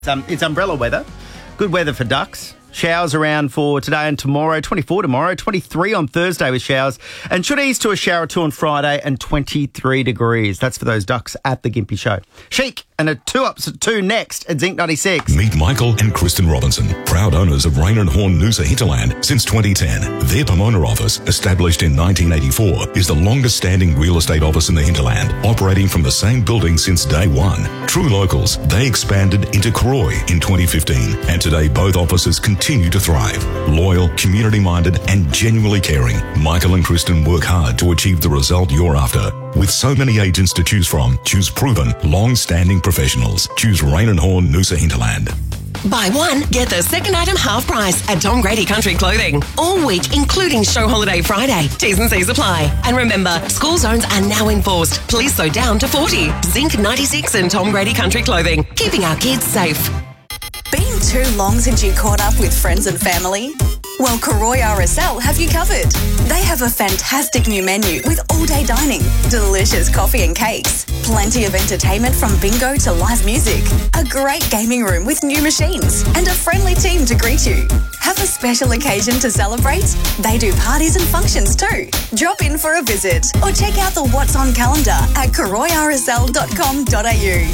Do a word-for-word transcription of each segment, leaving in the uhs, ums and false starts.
It's, um, it's umbrella weather. Good weather for ducks. Showers around for today and tomorrow. twenty-four tomorrow, twenty-three on Thursday with showers. And should ease to a shower or two on Friday and twenty-three degrees. That's for those ducks at the Gympie Show. Chic and a two ups at two next at Zinc ninety-six. Meet Michael and Kristen Robinson, proud owners of Rain and Horn Noosa Hinterland since twenty ten. Their Pomona office, established in nineteen eighty-four, is the longest standing real estate office in the hinterland, operating from the same building since day one. True locals, they expanded into Croy in twenty fifteen, and today both offices continue to thrive. Loyal, community-minded and genuinely caring, Michael and Kristen work hard to achieve the result you're after. With so many agents to choose from, choose proven, long-standing professionals. Choose Rain and Horn Noosa Hinterland. Buy one, get the second item half price at Tom Grady Country Clothing. All week, including Show Holiday Friday. T's and C's apply. And remember, school zones are now enforced. Police so down to forty. Zinc ninety-six and Tom Grady Country Clothing. Keeping our kids safe. Been too long since you caught up with friends and family? Well, Karoy R S L have you covered. They have a fantastic new menu with all-day dining, delicious coffee and cakes, plenty of entertainment from bingo to live music, a great gaming room with new machines, and a friendly team to greet you. Have a special occasion to celebrate? They do parties and functions too. Drop in for a visit or check out the What's On calendar at karoy r s l dot com dot a u.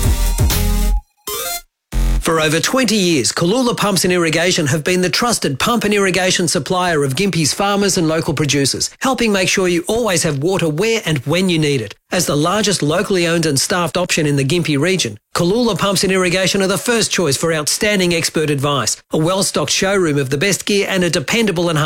For over twenty years, Kalula Pumps and Irrigation have been the trusted pump and irrigation supplier of Gympie's farmers and local producers, helping make sure you always have water where and when you need it. As the largest locally owned and staffed option in the Gympie region, Kalula Pumps and Irrigation are the first choice for outstanding expert advice, a well-stocked showroom of the best gear and a dependable and